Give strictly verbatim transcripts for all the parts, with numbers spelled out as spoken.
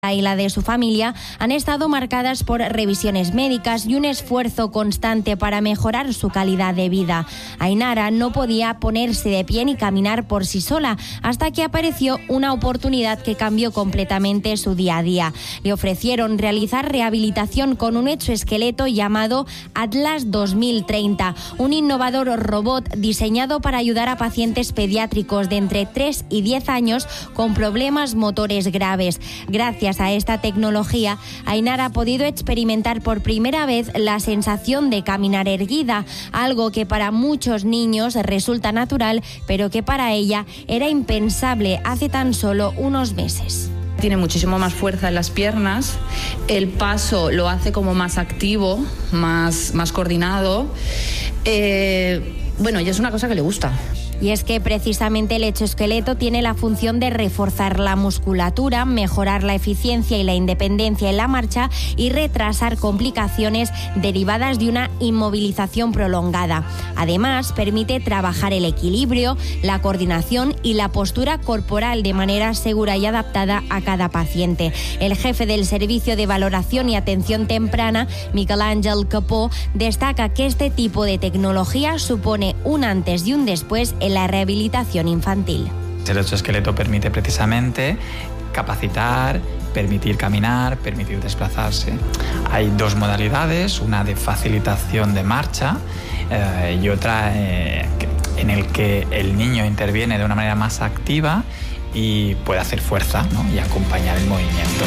y la de su familia han estado marcadas por revisiones médicas y un esfuerzo constante para mejorar su calidad de vida. Ainara no podía ponerse de pie ni caminar por sí sola hasta que apareció una oportunidad que cambió completamente su día a día. Le ofrecieron realizar rehabilitación con un exoesqueleto llamado Atlas dos mil treinta, un innovador robot diseñado para ayudar a pacientes pediátricos de entre tres y diez años con problemas motores graves. Gracias a esta tecnología, Ainara ha podido experimentar por primera vez la sensación de caminar erguida, algo que para muchos niños resulta natural, pero que para ella era impensable hace tan solo unos meses. Tiene muchísimo más fuerza en las piernas, el paso lo hace como más activo, más, más coordinado. Eh, bueno, y es una cosa que le gusta. Y es que precisamente el exoesqueleto tiene la función de reforzar la musculatura, mejorar la eficiencia y la independencia en la marcha y retrasar complicaciones derivadas de una inmovilización prolongada. Además, permite trabajar el equilibrio, la coordinación y la postura corporal de manera segura y adaptada a cada paciente. El jefe del Servicio de Valoración y Atención Temprana, Miquel Àngel Capó, destaca que este tipo de tecnología supone un antes y un después en la rehabilitación infantil. El exoesqueleto permite precisamente capacitar, permitir caminar, permitir desplazarse. Hay dos modalidades, una de facilitación de marcha eh, y otra eh, en el que el niño interviene de una manera más activa y puede hacer fuerza, ¿no?, y acompañar el movimiento.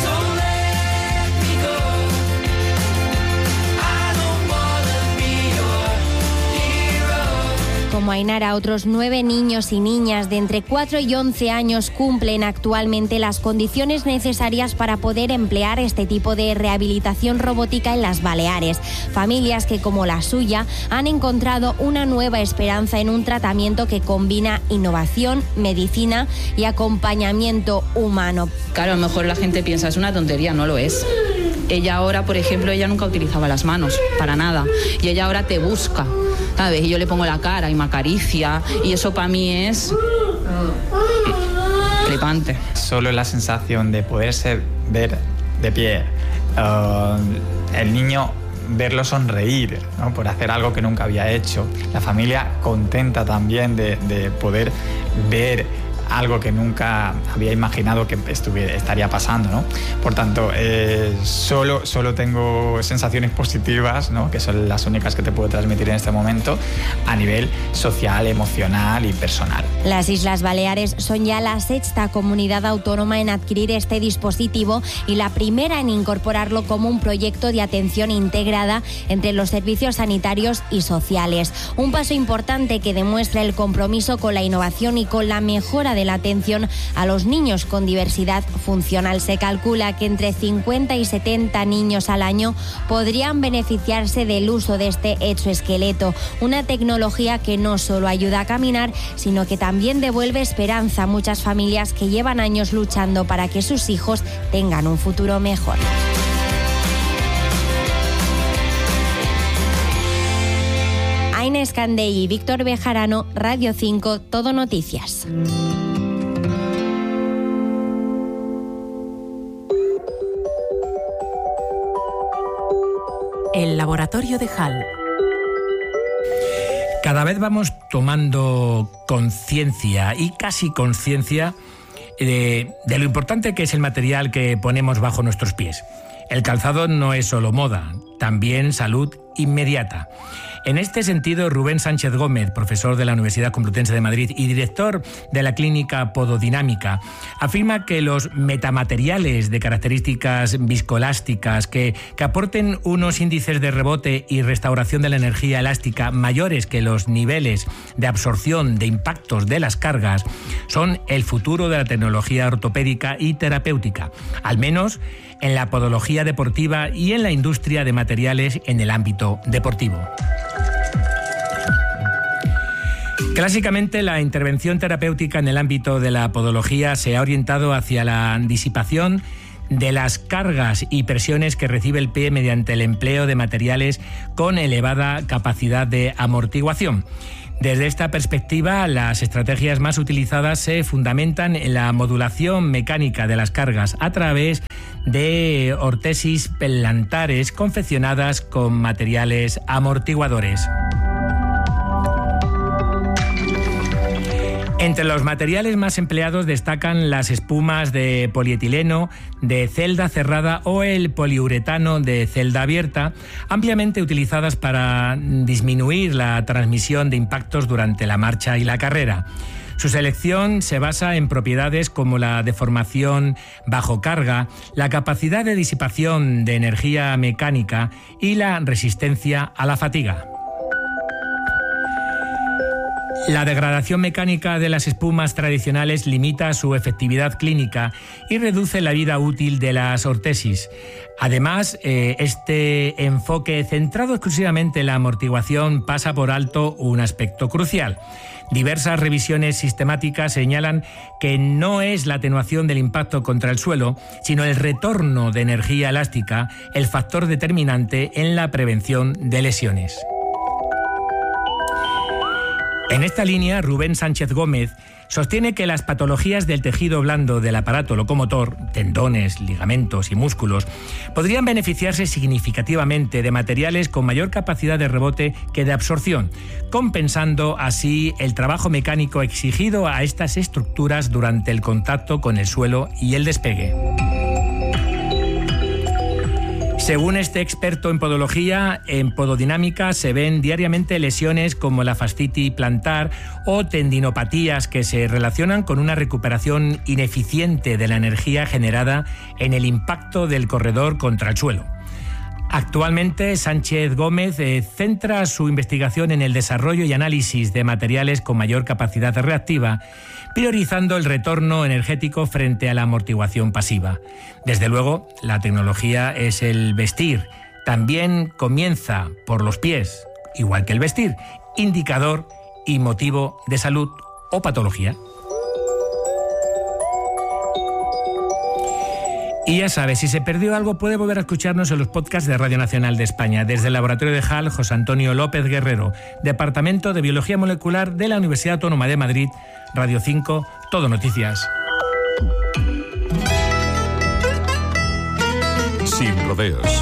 Como Ainara, otros nueve niños y niñas de entre cuatro y once años cumplen actualmente las condiciones necesarias para poder emplear este tipo de rehabilitación robótica en las Baleares. Familias que, como la suya, han encontrado una nueva esperanza en un tratamiento que combina innovación, medicina y acompañamiento humano. Claro, a lo mejor la gente piensa, es una tontería, no lo es. Ella ahora, por ejemplo, ella nunca utilizaba las manos, para nada. Y ella ahora te busca, ¿sabes? Y yo le pongo la cara y me acaricia. Y eso para mí es flipante. Solo la sensación de poderse ver de pie, uh, el niño verlo sonreír, ¿no?, por hacer algo que nunca había hecho. La familia contenta también de, de poder ver algo que nunca había imaginado que estuviera, estaría pasando, ¿no? Por tanto, eh, solo, solo tengo sensaciones positivas, ¿no?, que son las únicas que te puedo transmitir en este momento a nivel social, emocional y personal. Las Islas Baleares son ya la sexta comunidad autónoma en adquirir este dispositivo y la primera en incorporarlo como un proyecto de atención integrada entre los servicios sanitarios y sociales. Un paso importante que demuestra el compromiso con la innovación y con la mejora de de la atención a los niños con diversidad funcional. Se calcula que entre cincuenta y setenta niños al año podrían beneficiarse del uso de este exoesqueleto, una tecnología que no solo ayuda a caminar, sino que también devuelve esperanza a muchas familias que llevan años luchando para que sus hijos tengan un futuro mejor. Aina Escandell y Víctor Bejarano, Radio cinco, Todo Noticias. El laboratorio de Hall. Cada vez vamos tomando conciencia y casi conciencia de, de lo importante que es el material que ponemos bajo nuestros pies. El calzado no es solo moda, también salud inmediata. En este sentido, Rubén Sánchez Gómez, profesor de la Universidad Complutense de Madrid y director de la clínica Pododinámica, afirma que los metamateriales de características viscoelásticas que, que aporten unos índices de rebote y restauración de la energía elástica mayores que los niveles de absorción de impactos de las cargas son el futuro de la tecnología ortopédica y terapéutica, al menos en la podología deportiva y en la industria de materiales en el ámbito deportivo. Clásicamente, la intervención terapéutica en el ámbito de la podología se ha orientado hacia la disipación de las cargas y presiones que recibe el pie mediante el empleo de materiales con elevada capacidad de amortiguación. Desde esta perspectiva, las estrategias más utilizadas se fundamentan en la modulación mecánica de las cargas a través de ortesis plantares confeccionadas con materiales amortiguadores. Entre los materiales más empleados destacan las espumas de polietileno, de celda cerrada o el poliuretano de celda abierta, ampliamente utilizadas para disminuir la transmisión de impactos durante la marcha y la carrera. Su selección se basa en propiedades como la deformación bajo carga, la capacidad de disipación de energía mecánica y la resistencia a la fatiga. La degradación mecánica de las espumas tradicionales limita su efectividad clínica y reduce la vida útil de las ortesis. Además, eh, este enfoque centrado exclusivamente en la amortiguación pasa por alto un aspecto crucial. Diversas revisiones sistemáticas señalan que no es la atenuación del impacto contra el suelo, sino el retorno de energía elástica el factor determinante en la prevención de lesiones. En esta línea, Rubén Sánchez Gómez sostiene que las patologías del tejido blando del aparato locomotor, tendones, ligamentos y músculos, podrían beneficiarse significativamente de materiales con mayor capacidad de rebote que de absorción, compensando así el trabajo mecánico exigido a estas estructuras durante el contacto con el suelo y el despegue. Según este experto en podología, en pododinámica se ven diariamente lesiones como la fascitis plantar o tendinopatías que se relacionan con una recuperación ineficiente de la energía generada en el impacto del corredor contra el suelo. Actualmente, Sánchez Gómez eh, centra su investigación en el desarrollo y análisis de materiales con mayor capacidad reactiva, priorizando el retorno energético frente a la amortiguación pasiva. Desde luego, la tecnología es el vestir. También comienza por los pies, igual que el vestir, indicador y motivo de salud o patología. Y ya sabes, si se perdió algo puede volver a escucharnos en los podcasts de Radio Nacional de España. Desde el Laboratorio de Hall, José Antonio López Guerrero, Departamento de Biología Molecular de la Universidad Autónoma de Madrid, Radio cinco, Todo Noticias. Sin rodeos.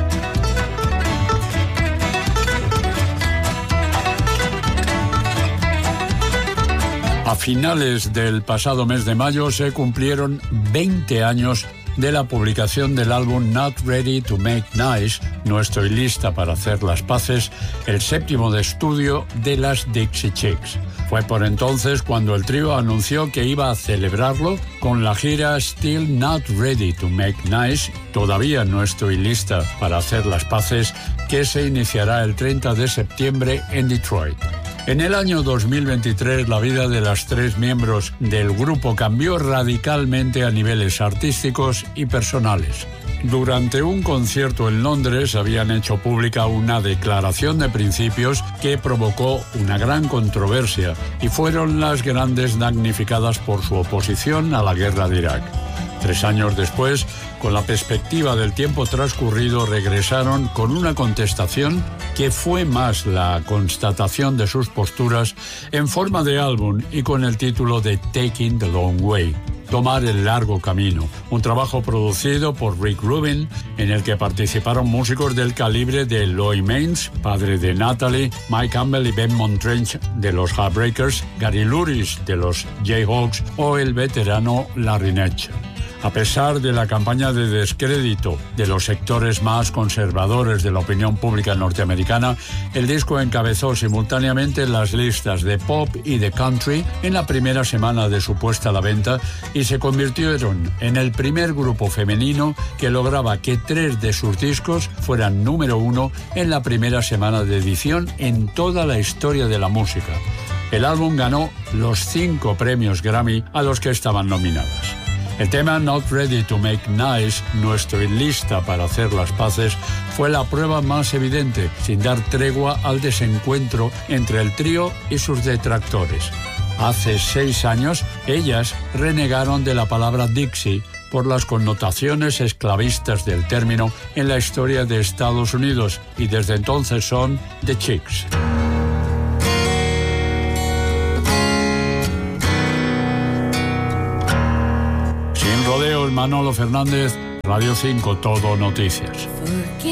A finales del pasado mes de mayo se cumplieron veinte años de la publicación del álbum Not Ready to Make Nice, No estoy lista para hacer las paces, el séptimo de estudio de las Dixie Chicks. Fue por entonces cuando el trío anunció que iba a celebrarlo con la gira Still Not Ready to Make Nice, Todavía no estoy lista para hacer las paces, que se iniciará el treinta de septiembre en Detroit. En el año dos mil veintitrés, la vida de las tres miembros del grupo cambió radicalmente a niveles artísticos y personales. Durante un concierto en Londres habían hecho pública una declaración de principios que provocó una gran controversia y fueron las grandes damnificadas por su oposición a la guerra de Irak. Tres años después, con la perspectiva del tiempo transcurrido, regresaron con una contestación que fue más la constatación de sus posturas en forma de álbum y con el título de Taking the Long Way, Tomar el largo camino, un trabajo producido por Rick Rubin, en el que participaron músicos del calibre de Lloyd Maines, padre de Natalie, Mike Campbell y Ben Montrench de los Heartbreakers, Gary Luris de los Jayhawks o el veterano Larry Netsch. A pesar de la campaña de descrédito de los sectores más conservadores de la opinión pública norteamericana, el disco encabezó simultáneamente las listas de pop y de country en la primera semana de su puesta a la venta y se convirtieron en el primer grupo femenino que lograba que tres de sus discos fueran número uno en la primera semana de edición en toda la historia de la música. El álbum ganó los cinco premios Grammy a los que estaban nominadas. El tema Not Ready to Make Nice, No estoy lista para hacer las paces, fue la prueba más evidente, sin dar tregua al desencuentro entre el trío y sus detractores. Hace seis años, ellas renegaron de la palabra Dixie por las connotaciones esclavistas del término en la historia de Estados Unidos y desde entonces son The Chicks. Manolo Fernández, Radio cinco, Todo Noticias.